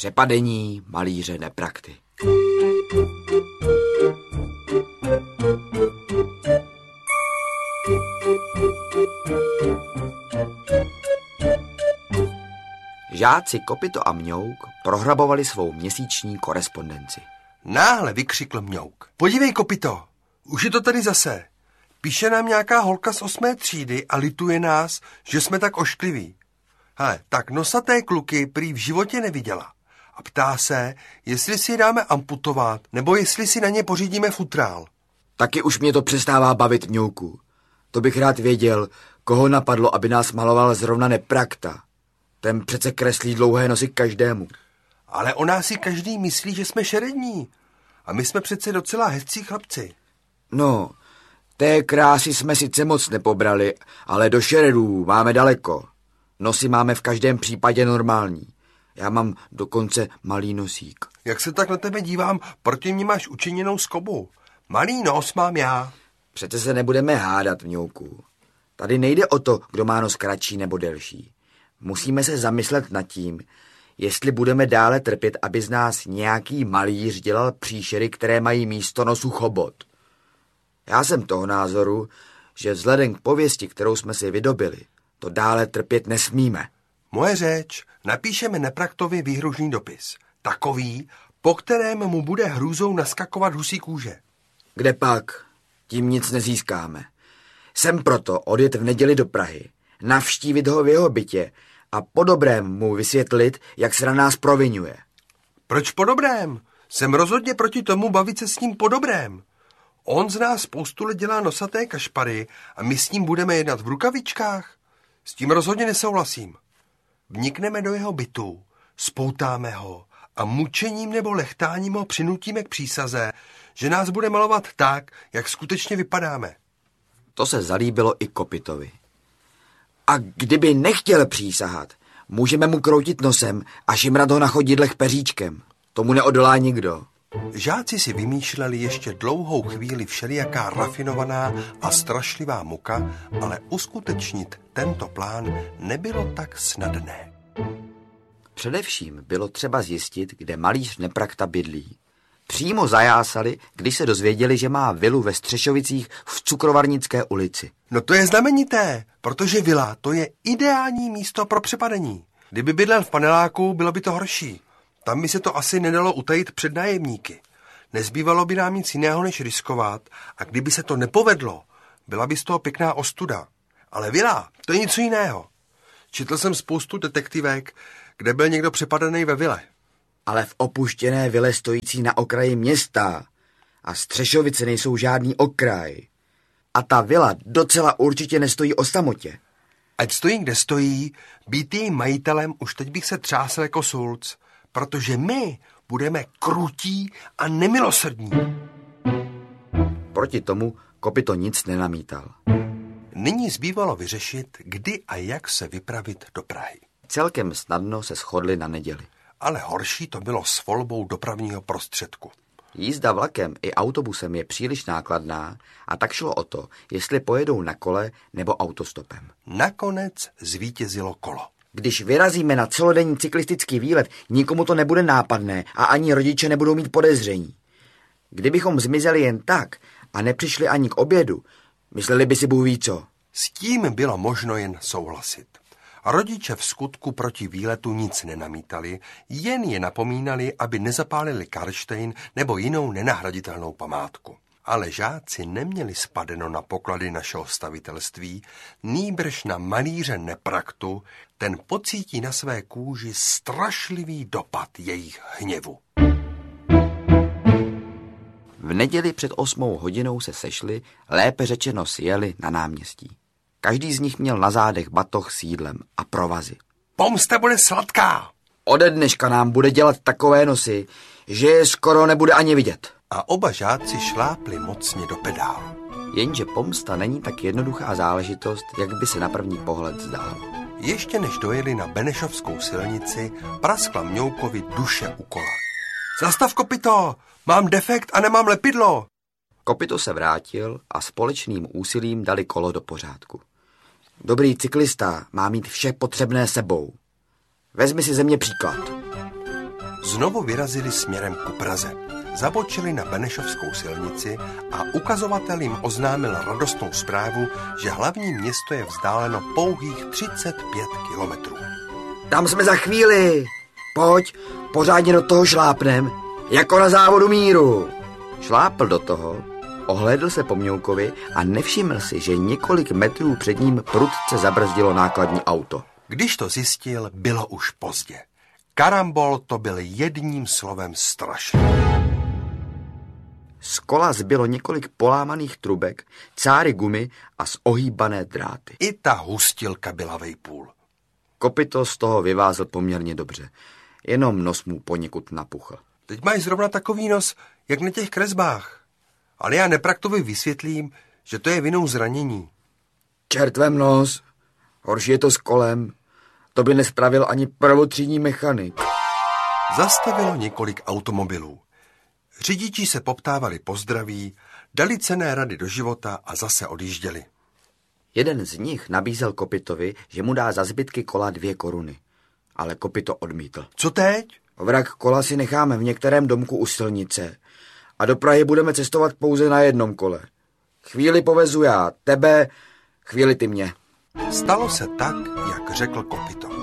Přepadení malíře Neprakty. Žáci Kopyto a Mňouk prohrabovali svou měsíční korespondenci. Náhle vykřikl Mňouk. Podívej, Kopyto, už je to tady zase. Píše nám nějaká holka z 8. třídy a lituje nás, že jsme tak oškliví. Hele, tak nosaté kluky prý v životě neviděla. A ptá se, jestli si je dáme amputovat, nebo jestli si na ně pořídíme futrál. Taky už mě to přestává bavit, Mňouku. To bych rád věděl, koho napadlo, aby nás maloval zrovna Neprakta. Ten přece kreslí dlouhé nosy každému. Ale o nás si každý myslí, že jsme šerední. A my jsme přece docela hezcí chlapci. No, té krásy jsme sice moc nepobrali, ale do šeredů máme daleko. Nosy máme v každém případě normální. Já mám dokonce malý nosík. Jak se tak na tebe dívám, proti mě máš učiněnou skobu. Malý nos mám já. Přece se nebudeme hádat, Mňouku. Tady nejde o to, kdo má nos kratší nebo delší. Musíme se zamyslet nad tím, jestli budeme dále trpět, aby z nás nějaký malíř dělal příšery, které mají místo nosu chobot. Já jsem toho názoru, že vzhledem k pověsti, kterou jsme si vydobili, to dále trpět nesmíme. Moje řeč, napíšeme Nepraktovi výhružný dopis. Takový, po kterém mu bude hrůzou naskakovat husí kůže. Kde pak? Tím nic nezískáme. Jsem proto odjet v neděli do Prahy, navštívit ho v jeho bytě a po dobrém mu vysvětlit, jak se na nás provinuje. Proč po dobrém? Jsem rozhodně proti tomu bavit se s ním po dobrém. On z nás spoustu let dělá nosaté kašpary a my s ním budeme jednat v rukavičkách. S tím rozhodně nesouhlasím. Vnikneme do jeho bytu, spoutáme ho a mučením nebo lechtáním ho přinutíme k přísaze, že nás bude malovat tak, jak skutečně vypadáme. To se zalíbilo i Kopytovi. A kdyby nechtěl přísahat, můžeme mu kroutit nosem a šimrat ho na chodidlech peříčkem. Tomu neodolá nikdo. Žáci si vymýšleli ještě dlouhou chvíli všelijaká rafinovaná a strašlivá muka, ale uskutečnit tento plán nebylo tak snadné. Především bylo třeba zjistit, kde malíř Neprakta bydlí. Přímo zajásali, když se dozvěděli, že má vilu ve Střešovicích v Cukrovarnické ulici. No to je znamenité, protože vila to je ideální místo pro přepadení. Kdyby bydlel v paneláku, bylo by to horší. Tam by se to asi nedalo utajit před nájemníky. Nezbývalo by nám nic jiného, než riskovat, a kdyby se to nepovedlo, byla by z toho pěkná ostuda. Ale vila, to je něco jiného. Četl jsem spoustu detektivek, kde byl někdo přepadaný ve vile. Ale v opuštěné vile stojící na okraji města. A Střešovice nejsou žádný okraj. A ta vila docela určitě nestojí o samotě. Ať stojí, kde stojí, být jejím majitelem už teď bych se třásl jako sulc, protože my budeme krutí a nemilosrdní. Proti tomu Kopyto nic nenamítal. Nyní zbývalo vyřešit, kdy a jak se vypravit do Prahy. Celkem snadno se shodli na neděli. Ale horší to bylo s volbou dopravního prostředku. Jízda vlakem i autobusem je příliš nákladná a tak šlo o to, jestli pojedou na kole nebo autostopem. Nakonec zvítězilo kolo. Když vyrazíme na celodenní cyklistický výlet, nikomu to nebude nápadné a ani rodiče nebudou mít podezření. Kdybychom zmizeli jen tak a nepřišli ani k obědu, mysleli by si Bůh ví co. S tím bylo možno jen souhlasit. Rodiče v skutku proti výletu nic nenamítali, jen je napomínali, aby nezapálili Karlštejn nebo jinou nenahraditelnou památku. Ale žáci neměli spadeno na poklady našeho stavitelství, nýbrž na malíře Nepraktu, ten pocítí na své kůži strašlivý dopad jejich hněvu. V neděli před 8 hodinou se sešli, lépe řečeno sjeli na náměstí. Každý z nich měl na zádech batoh s jídlem a provazy. Pomsta bude sladká! Ode dneška nám bude dělat takové nosy, že je skoro nebude ani vidět. A oba žáci šlápli mocně do pedálu. Jenže pomsta není tak jednoduchá záležitost, jak by se na první pohled zdálo. Ještě než dojeli na Benešovskou silnici, praskla Mňoukovi duše u kola. Zastav, Kopyto! Mám defekt a nemám lepidlo! Kopyto se vrátil a společným úsilím dali kolo do pořádku. Dobrý cyklista má mít vše potřebné sebou. Vezmi si ze mě příklad. Znovu vyrazili směrem ku Praze. Zabočili na Benešovskou silnici a ukazovatel jim oznámil radostnou zprávu, že hlavní město je vzdáleno pouhých 35 kilometrů. Tam jsme za chvíli. Pojď, pořádně do toho šlápnem, jako na závodu míru. Šlápl do toho, ohlédl se po Mňoukovi a nevšiml si, že několik metrů před ním prudce zabrzdilo nákladní auto. Když to zjistil, bylo už pozdě. Karambol to byl jedním slovem strašný. Z kola zbylo několik polámaných trubek, cáry gumy a zohýbané dráty. I ta hustilka byla vejpůl. Kopyto z toho vyvázl poměrně dobře, jenom nos mu poněkud napuchl. Teď máš zrovna takový nos, jak na těch kresbách. Ale já Nepraktovi vysvětlím, že to je vinou zranění. Čertvem nos, horší je to s kolem. To by nespravil ani prvotřídní mechanik. Zastavilo několik automobilů. Řidiči se poptávali po zdraví, dali cenné rady do života a zase odjížděli. Jeden z nich nabízel Kopytovi, že mu dá za zbytky kola 2 koruny. Ale Kopyto odmítl. Co teď? Vrak kola si necháme v některém domku u silnice a do Prahy budeme cestovat pouze na jednom kole. Chvíli povezu já tebe, chvíli ty mě. Stalo se tak, jak řekl Kopyto.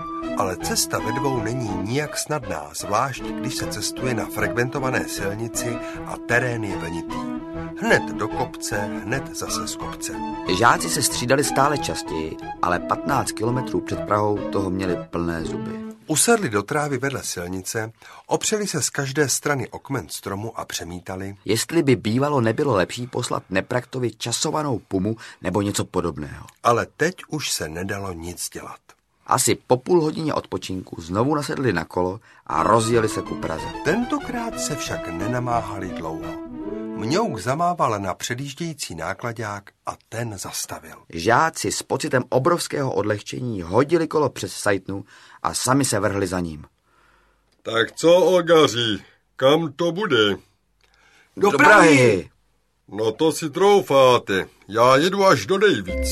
Ale cesta ve dvou není nijak snadná, zvlášť když se cestuje na frekventované silnici a terén je vlnitý. Hned do kopce, hned zase z kopce. Žáci se střídali stále častěji, ale 15 kilometrů před Prahou toho měli plné zuby. Usedli do trávy vedle silnice, opřeli se z každé strany o kmen stromu a přemítali, jestli by bývalo nebylo lepší poslat Nepraktovi časovanou pumu nebo něco podobného. Ale teď už se nedalo nic dělat. Asi po půl hodině odpočinku znovu nasedli na kolo a rozjeli se ku Praze. Tentokrát se však nenamáhali dlouho. Mňouk zamával na předjíždějící náklaďák a ten zastavil. Žáci s pocitem obrovského odlehčení hodili kolo přes sajtnu a sami se vrhli za ním. Tak co, Olgaři, kam to bude? Do Prahy! No to si troufáte, já jedu až do Dejvic.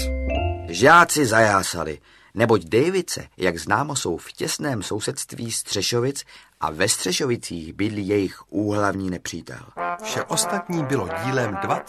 Žáci zajásali, neboť Dejvice, jak známo, jsou v těsném sousedství Střešovic a ve Střešovicích bydlí jejich úhlavní nepřítel. Vše ostatní bylo dílem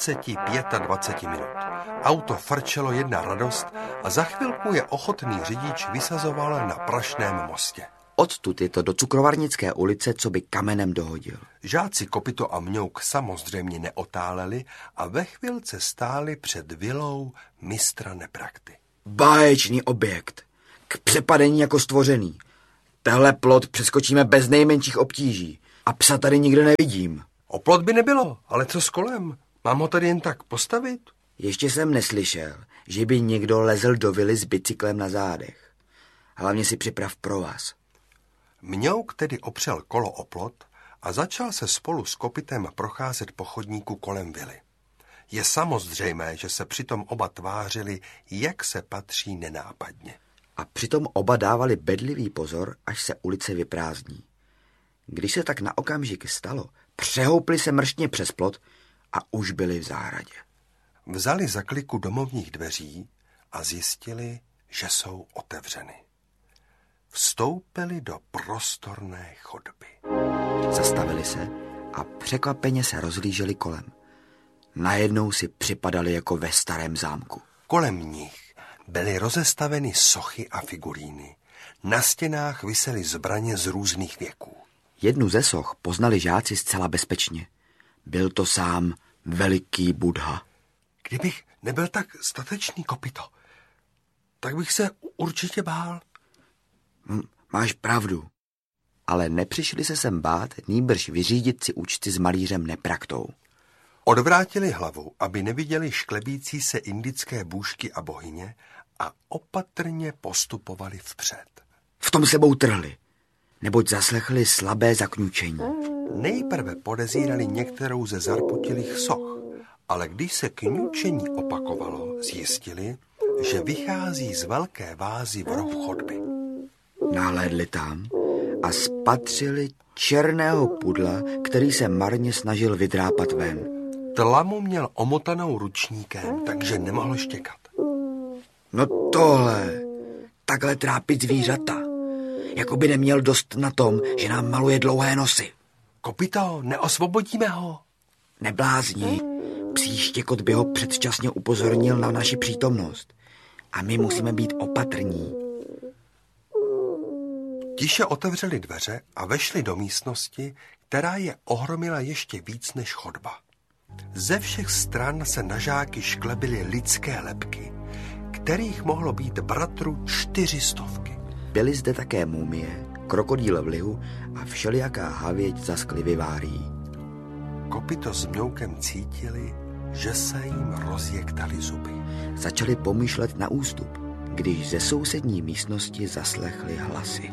20-25 minut. Auto frčelo jedna radost a za chvilku je ochotný řidič vysazoval na Prašném mostě. Odtud je to do Cukrovarnické ulice, co by kamenem dohodil. Žáci Kopyto a Mňouk samozřejmě neotáleli a ve chvilce stáli před vilou mistra Neprakty. Báječný objekt, k přepadení jako stvořený. Tehle plot přeskočíme bez nejmenších obtíží a psa tady nikde nevidím. O plot by nebylo, ale co s kolem? Mám ho tady jen tak postavit? Ještě jsem neslyšel, že by někdo lezl do vily s bicyklem na zádech. Hlavně si připrav provaz. Mňouk tedy opřel kolo o plot a začal se spolu s Kopytem procházet po chodníku kolem vily. Je samozřejmé, že se přitom oba tvářili, jak se patří, nenápadně. A přitom oba dávali bedlivý pozor, až se ulice vyprázdní. Když se tak na okamžik stalo, přehoupli se mrštně přes plot a už byli v zahradě. Vzali za kliku domovních dveří a zjistili, že jsou otevřeny. Vstoupili do prostorné chodby. Zastavili se a překvapeně se rozhlíželi kolem. Najednou si připadali jako ve starém zámku. Kolem nich byly rozestaveny sochy a figuríny. Na stěnách visely zbraně z různých věků. Jednu ze soch poznali žáci zcela bezpečně. Byl to sám veliký Buddha. Kdybych nebyl tak statečný, Kopyto, tak bych se určitě bál. Máš pravdu. Ale nepřišli se sem bát, nýbrž vyřídit si účty s malířem Nepraktou. Odvrátili hlavu, aby neviděli šklebící se indické bůžky a bohyně a opatrně postupovali vpřed. V tom sebou trhli, neboť zaslechli slabé zakňučení. Nejprve podezírali některou ze zarputilých soch, ale když se kňučení opakovalo, zjistili, že vychází z velké vázy v rohu chodby. Nahlédli tam a spatřili černého pudla, který se marně snažil vydrápat ven. Tlamu měl omotanou ručníkem, takže nemohl štěkat. No tohle, takhle trápit zvířata. jako by neměl dost na tom, že nám maluje dlouhé nosy. Kopito, neosvobodíme ho. Neblázni, psí štěkot by ho předčasně upozornil na naši přítomnost. A my musíme být opatrní. Tiše otevřeli dveře a vešli do místnosti, která je ohromila ještě víc než chodba. Ze všech stran se na žáky šklebily lidské lebky, kterých mohlo být bratru 400. Byly zde také mumie, krokodýl v lihu a všelijaká havěť za skly Vivárií. Kopito s Mňoukem cítili, že se jim rozjektaly zuby. Začali pomýšlet na ústup, když ze sousední místnosti zaslechli hlasy.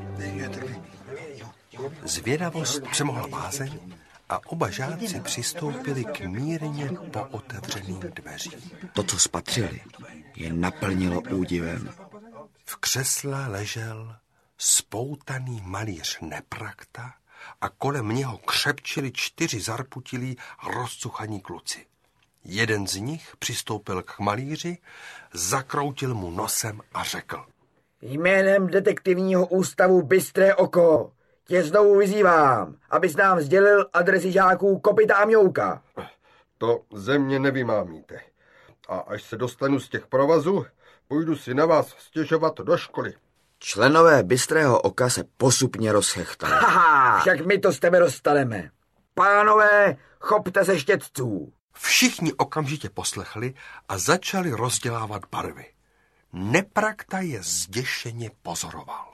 Zvědavost přemohla bázeň a oba žáci přistoupili k mírně pootevřeným dveřím. To, co spatřili, je naplnilo údivem. V křesle ležel spoutaný malíř Neprakta a kolem něho křepčili 4 zarputilí rozcuchaní kluci. Jeden z nich přistoupil k malíři, zakroutil mu nosem a řekl: Jménem detektivního ústavu Bystré oko tě znovu vyzývám, abys nám sdělil adresy žáků Kopita a Mňouka. To ze mě nevymámíte. A až se dostanu z těch provazů, půjdu si na vás stěžovat do školy. Členové Bystrého oka se posupně rozchechtali. Haha, však my to z tebe dostaneme. Pánové, chopte se štětců. Všichni okamžitě poslechli a začali rozdělávat barvy. Neprakta je zděšeně pozoroval.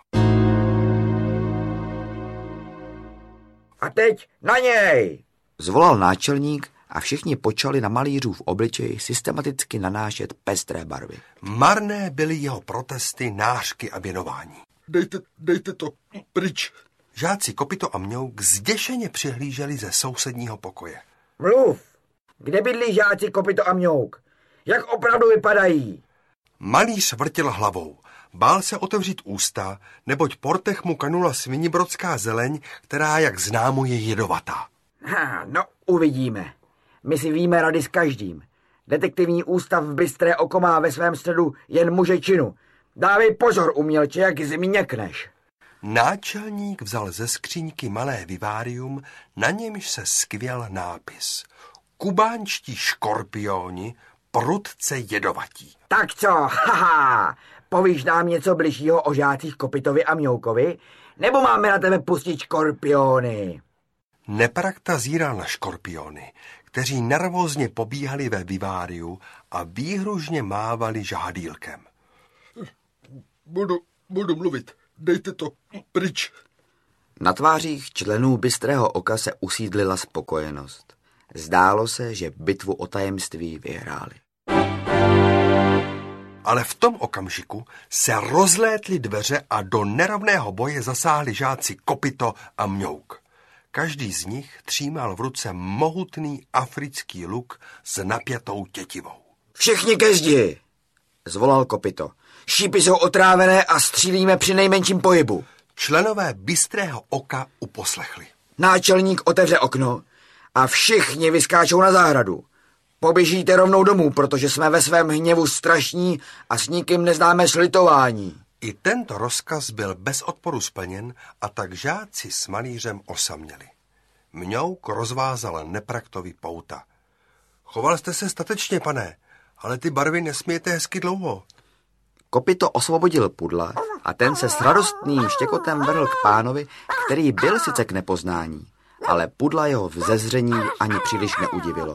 A teď na něj! Zvolal náčelník a všichni počali na malířův obličej systematicky nanášet pestré barvy. Marné byly jeho protesty, nářky a věnování. Dejte to pryč. Žáci Kopito a Mňouk zděšeně přihlíželi ze sousedního pokoje. Mluv! Kde bydlí žáci Kopito a Mňouk? Jak opravdu vypadají? Malíř vrtěl hlavou. Bál se otevřít ústa, neboť portech mu kanula svinibrodská zeleň, která, jak známo, je jedovatá. No, uvidíme. My si víme rady s každým. Detektivní ústav Bystré oko má ve svém středu jen muže činu. Dávej pozor, umělče, jak změkneš. Náčelník vzal ze skříňky malé vivárium, na němž se skvěl nápis: Kubánští škorpioni, prudce jedovatí. Tak co, haha, povíš nám něco bližšího o žácích Kopitovi a Mňoukovi? Nebo máme na tebe pustit škorpiony? Neprakta zíral na škorpiony, kteří nervózně pobíhali ve viváriu a výhružně mávali žádýlkem. Budu mluvit. Dejte to pryč. Na tvářích členů Bystrého oka se usídlila spokojenost. Zdálo se, že bitvu o tajemství vyhráli. Ale v tom okamžiku se rozlétly dveře a do nerovného boje zasáhli žáci Kopito a Mňouk. Každý z nich třímal v ruce mohutný africký luk s napjatou tětivou. Všichni ke zdi, zvolal Kopito. Šípy jsou otrávené a střílíme při nejmenším pohybu. Členové Bystrého oka uposlechli. Náčelník otevře okno a všichni vyskáčou na zahradu. Poběžíte rovnou domů, protože jsme ve svém hněvu strašní a s nikým neznáme slitování. I tento rozkaz byl bez odporu splněn a tak žáci s malířem osaměli. Mňouk rozvázal Nepraktovi pouta. Choval jste se statečně, pane, ale ty barvy nesmějete hezky dlouho. Kopito osvobodil pudla a ten se s radostným štěkotem vrhl k pánovi, který byl sice k nepoznání, ale pudla jeho vzezření ani příliš neudivilo.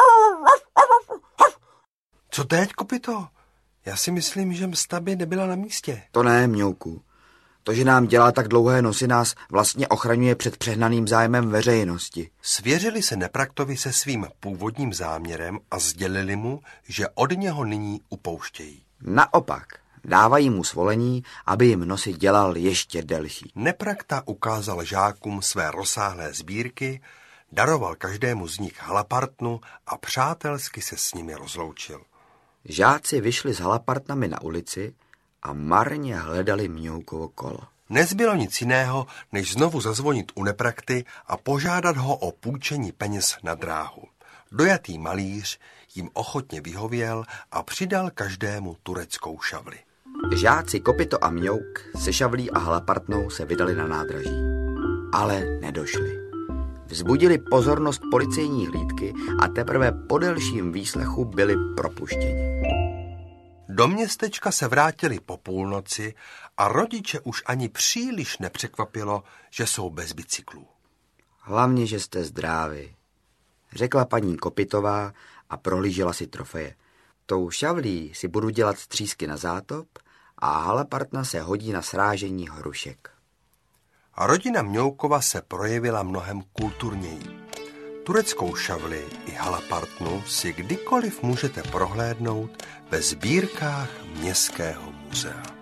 Co teď, Kopito? Já si myslím, že msta by nebyla na místě. To ne, Mňouku. To, že nám dělá tak dlouhé nosy, nás vlastně ochraňuje před přehnaným zájmem veřejnosti. Svěřili se Nepraktovi se svým původním záměrem a sdělili mu, že od něho nyní upouštějí. Naopak, dávají mu svolení, aby jim nosy dělal ještě delší. Neprakta ukázal žákům své rozsáhlé sbírky, daroval každému z nich halapartnu a přátelsky se s nimi rozloučil. Žáci vyšli s halapartnami na ulici a marně hledali Mňoukovo kolo. Nezbylo nic jiného, než znovu zazvonit u Neprakty a požádat ho o půjčení peněz na dráhu. Dojatý malíř jim ochotně vyhověl a přidal každému tureckou šavli. Žáci Kopyto a Mňouk se Šavlí a Halapartnou se vydali na nádraží. Ale nedošli. Vzbudili pozornost policejní hlídky a teprve po delším výslechu byli propuštěni. Do městečka se vrátili po půlnoci a rodiče už ani příliš nepřekvapilo, že jsou bez bicyklů. Hlavně, že jste zdrávi, řekla paní Kopytová a prohlížela si trofeje. Tou Šavlí si budu dělat střísky na zátop a Halapartna se hodí na srážení hrušek. A rodina Mňoukova se projevila mnohem kulturněji. Tureckou Šavli i Halapartnu si kdykoliv můžete prohlédnout ve sbírkách Městského muzea.